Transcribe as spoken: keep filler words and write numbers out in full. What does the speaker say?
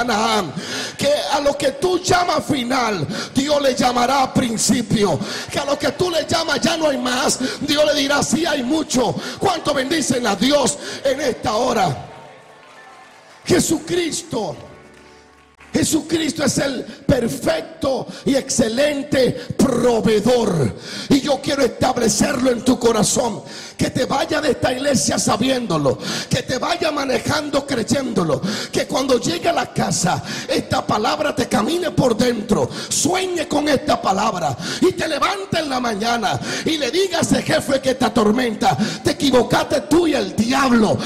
Canaán. Que a lo que tú llamas final, Dios le llamará principio. Que a lo que tú le llamas ya no hay más, Dios le dirá sí hay mucho. ¿Cuánto bendicen a Dios en esta hora? Jesucristo Jesucristo es el perfecto y excelente proveedor. Y yo quiero establecerlo en tu corazón. Que te vaya de esta iglesia sabiéndolo. Que te vaya manejando creyéndolo. Que cuando llegue a la casa, esta palabra te camine por dentro. Sueñe con esta palabra. Y te levante en la mañana y le diga a ese jefe que te atormenta: te equivocaste tú y el diablo.